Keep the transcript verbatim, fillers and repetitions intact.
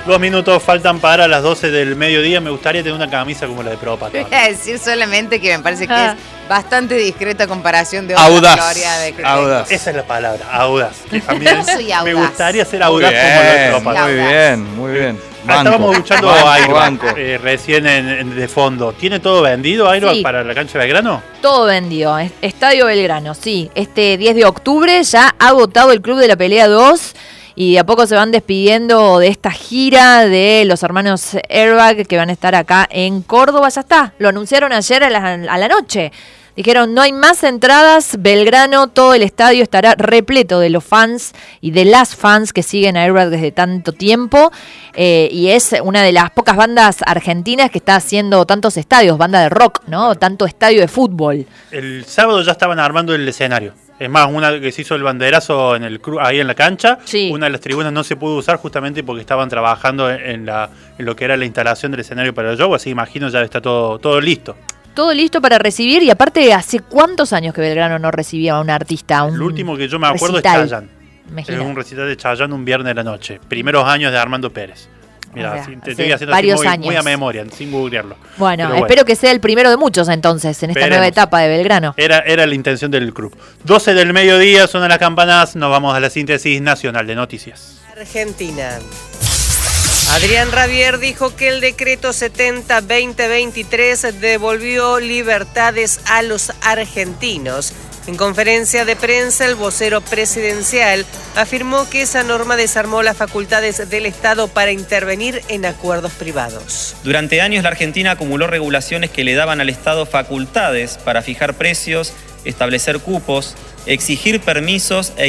Dos minutos faltan para las doce del mediodía. Me gustaría tener una camisa como la de Propa. Voy a decir solamente que me parece que ah. es bastante discreta a comparación de otra gloria de audaz. Esa es la palabra, audaz. Que también soy audaz. Me gustaría ser audaz bien, como la de Propa. Muy bien, muy bien. Ah, estábamos escuchando a Airbag eh, recién en, en, de fondo. ¿Tiene todo vendido, Airbag, sí. para la cancha de Belgrano? Todo vendido. Estadio Belgrano, sí. Este diez de octubre ya ha agotado el Club de la Pelea dos. Y de a poco se van despidiendo de esta gira de los hermanos Airbag que van a estar acá en Córdoba. Ya está, lo anunciaron ayer a la, a la noche. Dijeron, no hay más entradas, Belgrano, todo el estadio estará repleto de los fans y de las fans que siguen a Airbag desde tanto tiempo. Eh, y es una de las pocas bandas argentinas que está haciendo tantos estadios, banda de rock, ¿no? Tanto estadio de fútbol. El sábado ya estaban armando el escenario. Es más, una que se hizo el banderazo en el ahí en la cancha, sí. Una de las tribunas no se pudo usar justamente porque estaban trabajando en, la, en lo que era la instalación del escenario para el show, así imagino ya está todo, todo listo. Todo listo para recibir, y aparte, ¿hace cuántos años que Belgrano no recibía a un artista? Un el último que yo me acuerdo recital. es Chayanne. Imagina. Es un recital de Chayanne un viernes de la noche. Primeros años de Armando Pérez. Mira, o sea, te estoy haciendo así muy, muy a memoria, sin googlearlo. Bueno, bueno, espero que sea el primero de muchos entonces, en esta Esperemos. nueva etapa de Belgrano. Era, era la intención del club. doce del mediodía, suenan las campanas, nos vamos a la síntesis nacional de noticias. Argentina. Adrián Rabier dijo que el decreto setenta barra veinte veintitrés devolvió libertades a los argentinos. En conferencia de prensa, el vocero presidencial afirmó que esa norma desarmó las facultades del Estado para intervenir en acuerdos privados. Durante años la Argentina acumuló regulaciones que le daban al Estado facultades para fijar precios, establecer cupos, exigir permisos e